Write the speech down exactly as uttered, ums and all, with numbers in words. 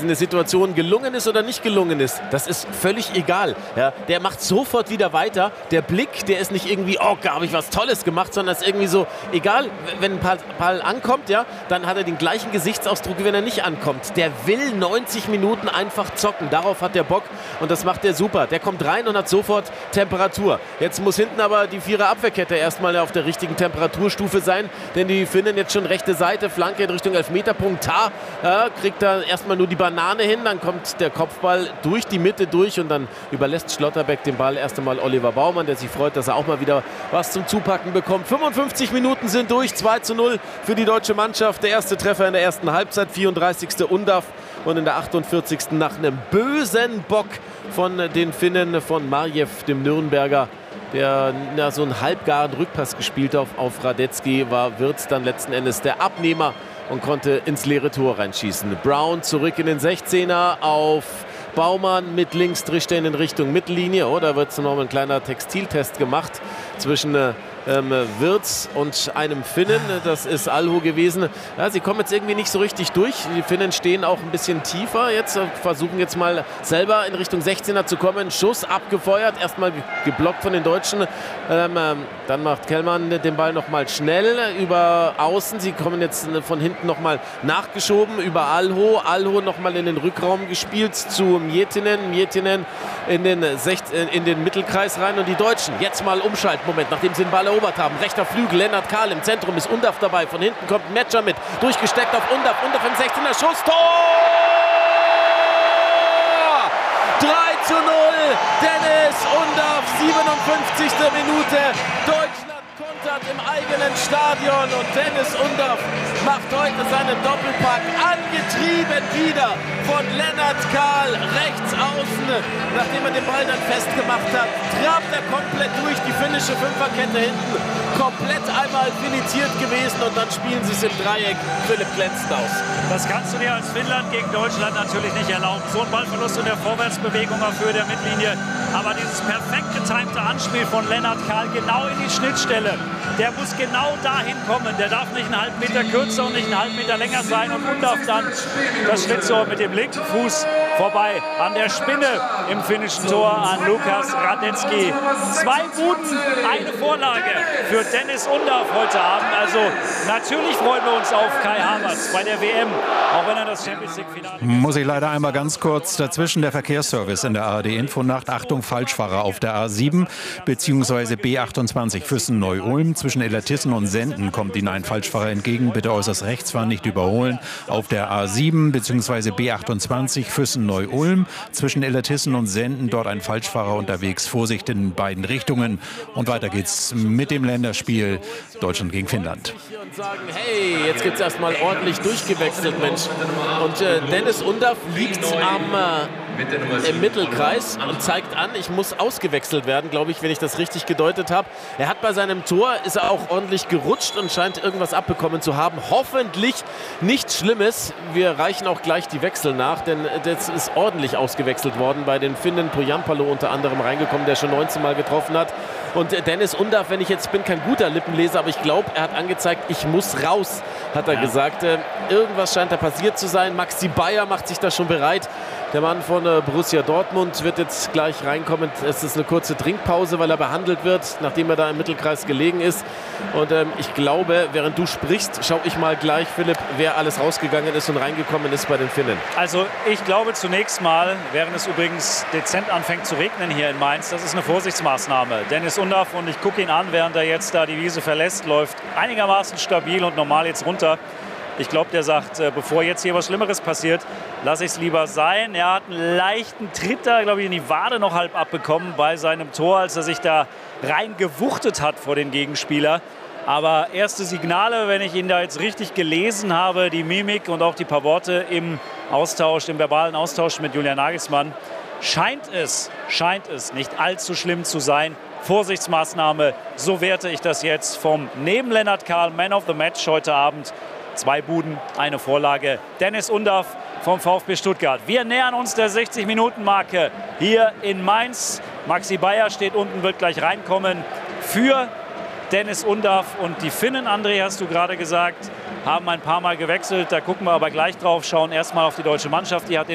eine Situation gelungen ist oder nicht gelungen ist, das ist völlig egal. Ja, der macht sofort wieder weiter. Der Blick, der ist nicht irgendwie, oh, da habe ich was Tolles gemacht, sondern es ist irgendwie so, egal, wenn ein Ball ankommt, ja, dann hat er den gleichen Gesichtsausdruck, wie wenn er nicht ankommt. Der will neunzig Minuten einfach zocken. Darauf hat der Bock und das macht er super. Der kommt rein und hat sofort Temperatur. Jetzt muss hinten aber die Vierer Abwehrkette erstmal auf der richtigen Temperaturstufe sein, denn die Finnen jetzt schon rechte Seite, Flanke in Richtung Elfmeterpunkt. Ta, ja, kriegt da erstmal nur die Banane hin, dann kommt der Kopfball durch die Mitte durch und dann überlässt Schlotterbeck den Ball erst einmal Oliver Baumann, der sich freut, dass er auch mal wieder was zum Zupacken bekommt. fünfundfünfzig Minuten sind durch, zwei zu null für die deutsche Mannschaft. Der erste Treffer in der ersten Halbzeit, vierunddreißigste Undav und in der achtundvierzigsten nach einem bösen Bock von den Finnen, von Marjew, dem Nürnberger, der na, so einen halbgaren Rückpass gespielt auf, auf Radetzky, war Wirtz dann letzten Endes der Abnehmer und konnte ins leere Tor reinschießen. Brown zurück in den sechzehner auf Baumann mit links, trischt er in Richtung Mittellinie. Oh, da wird noch ein kleiner Textiltest gemacht zwischen äh, ähm, Wirtz und einem Finnen. Das ist Alho gewesen. Ja, sie kommen jetzt irgendwie nicht so richtig durch. Die Finnen stehen auch ein bisschen tiefer jetzt, versuchen jetzt mal selber in Richtung sechzehner zu kommen. Schuss abgefeuert, erstmal geblockt von den Deutschen. Ähm, dann macht Kellmann den Ball noch mal schnell über außen. Sie kommen jetzt von hinten noch mal nachgeschoben über Alho. Alho noch mal in den Rückraum gespielt zu Miettinen. Miettinen in den, sechzehn, in den Mittelkreis rein und die Deutschen jetzt mal Umschaltmoment, nachdem sie den Ball erobert haben. Rechter Flügel, Lennart Kahl im Zentrum, ist Undav dabei. Von hinten kommt Metscher mit, durchgesteckt auf Undav. Undav im sechzehner, Schuss, Tor! drei zu null, Dennis Undav, siebenundfünfzigste Minute. Deutschland kontert im eigenen Stadion und Dennis Undav macht heute seinen Doppelpack, angetrieben wieder von Lennart Kahl rechts außen. Nachdem er den Ball dann festgemacht hat, trabt er komplett durch die finnische Fünferkette hinten. Komplett einmal filetiert gewesen und dann spielen sie es im Dreieck. Philipp glänzt aus. Das kannst du dir als Finnland gegen Deutschland natürlich nicht erlauben. So ein Ballverlust in der Vorwärtsbewegung auf Höhe der Mittellinie. Aber dieses perfekt getimte Anspiel von Lennart Kahl genau in die Schnittstelle. Der muss genau dahin kommen. Der darf nicht einen halben Meter kürzer und nicht einen halben Meter länger sein. Und Undav dann das Schlitzohr mit dem linken Fuß vorbei an der Spinne im finnischen Tor an Lukas Radetzky. Zwei Buden, eine Vorlage für Dennis Undav heute Abend. Also natürlich freuen wir uns auf Kai Havertz bei der W M, auch wenn er das Champions League-Finale... Muss ich leider einmal ganz kurz dazwischen, der Verkehrsservice in der A R D-Infonacht. Achtung, Falschfahrer auf der A sieben bzw. B achtundzwanzig Füssen-Neu-Ulm. Zwischen Illertissen und Senden kommt Ihnen ein Falschfahrer entgegen. Bitte äußerst rechts fahren, nicht überholen. Auf der A sieben bzw. B achtundzwanzig Füssen-Neu-Ulm. Zwischen Illertissen und Senden dort ein Falschfahrer unterwegs. Vorsicht in beiden Richtungen. Und weiter geht's mit dem Länderspiel Deutschland gegen Finnland. Und sagen, hey, jetzt gibt es erstmal ordentlich durchgewechselt, Mensch. Und äh, Dennis Undav liegt am äh, im Mittelkreis und zeigt an, ich muss ausgewechselt werden, glaube ich, wenn ich das richtig gedeutet habe. Er hat bei seinem Tor, ist er auch ordentlich gerutscht und scheint irgendwas abbekommen zu haben. Hoffentlich nichts Schlimmes. Wir reichen auch gleich die Wechsel nach, denn das ist ordentlich ausgewechselt worden bei den Finnen. Poyampalo unter anderem reingekommen, der schon neunzehn Mal getroffen hat. Und Dennis Undav, wenn ich jetzt bin, kein guter Lippenleser, aber ich glaube, er hat angezeigt, ich muss raus, hat er ja gesagt. Äh, irgendwas scheint da passiert zu sein. Maxi Bayer macht sich da schon bereit. Der Mann von äh, Borussia Dortmund wird jetzt gleich reinkommen. Es ist eine kurze Trinkpause, weil er behandelt wird, nachdem er da im Mittelkreis gelegen ist. Und ähm, ich glaube, während du sprichst, schaue ich mal gleich, Philipp, wer alles rausgegangen ist und reingekommen ist bei den Finnen. Also ich glaube zunächst mal, während es übrigens dezent anfängt zu regnen hier in Mainz, das ist eine Vorsichtsmaßnahme. Dennis Undav, und ich gucke ihn an, während er jetzt da die Wiese verlässt, läuft einigermaßen stabil und normal jetzt runter. Ich glaube, der sagt, äh, bevor jetzt hier was Schlimmeres passiert, lasse ich es lieber sein. Er hat einen leichten Tritt da, glaube ich, in die Wade noch halb abbekommen bei seinem Tor, als er sich da reingewuchtet hat vor den Gegenspieler. Aber erste Signale, wenn ich ihn da jetzt richtig gelesen habe, die Mimik und auch die paar Worte im Austausch, im verbalen Austausch mit Julian Nagelsmann, scheint es, scheint es nicht allzu schlimm zu sein. Vorsichtsmaßnahme, so werte ich das jetzt vom neben Lennart Kahl, Man of the Match heute Abend. Zwei Buden, eine Vorlage. Dennis Undav vom VfB Stuttgart. Wir nähern uns der sechzig-Minuten-Marke hier in Mainz. Maxi Bayer steht unten, wird gleich reinkommen für Dennis Undav. Und die Finnen, André, hast du gerade gesagt, haben ein paar Mal gewechselt. Da gucken wir aber gleich drauf. Schauen erstmal auf die deutsche Mannschaft. Die hat